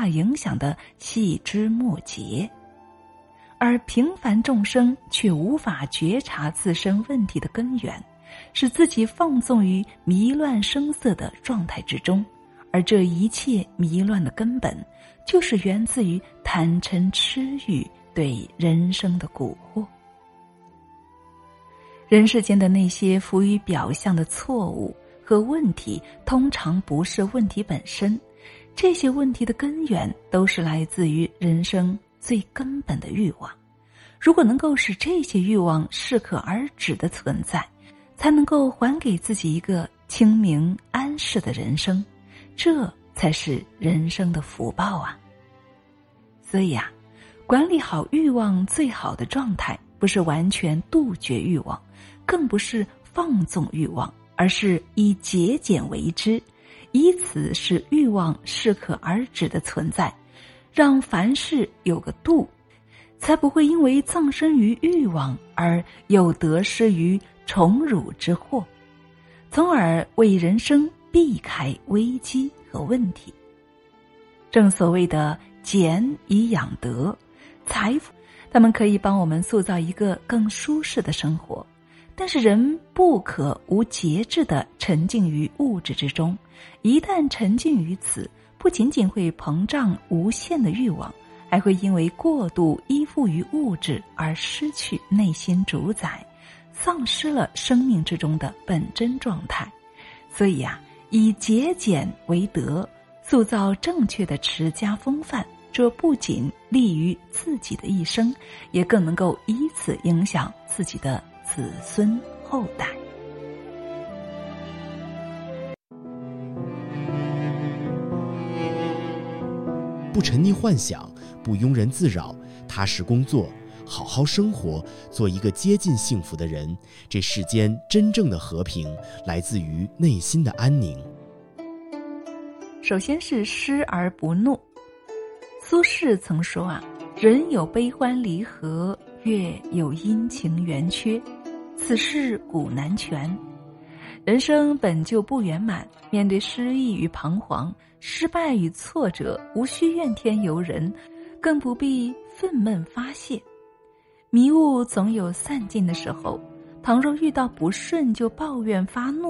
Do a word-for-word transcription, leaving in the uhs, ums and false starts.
影响的细枝末节，而平凡众生却无法觉察自身问题的根源，使自己放纵于迷乱声色的状态之中，而这一切迷乱的根本，就是源自于贪嗔痴欲对人生的蛊惑。人世间的那些浮于表象的错误和问题，通常不是问题本身，这些问题的根源都是来自于人生最根本的欲望。如果能够使这些欲望适可而止的存在，才能够还给自己一个清明安适的人生，这才是人生的福报啊！所以啊，管理好欲望最好的状态，不是完全杜绝欲望，更不是放纵欲望，而是以节俭为之，以此使欲望适可而止的存在，让凡事有个度，才不会因为葬身于欲望而又得失于宠辱之祸，从而为人生避开危机和问题。正所谓的俭以养德，财富他们可以帮我们塑造一个更舒适的生活，但是人不可无节制地沉浸于物质之中，一旦沉浸于此，不仅仅会膨胀无限的欲望，还会因为过度依附于物质而失去内心主宰，丧失了生命之中的本真状态。所以啊，以节俭为德，塑造正确的持家风范，这不仅利于自己的一生，也更能够以此影响自己的子孙后代。 不沉溺幻想，不庸人自扰，踏实工作，好好生活，做一个接近幸福的人。这世间真正的和平，来自于内心的安宁。 首先是失而不怒。苏轼曾说啊，人有悲欢离合，月有阴晴圆缺，此事古难全。人生本就不圆满，面对失意与彷徨，失败与挫折，无需怨天尤人，更不必愤懑发泄。迷雾总有散尽的时候，倘若遇到不顺就抱怨发怒，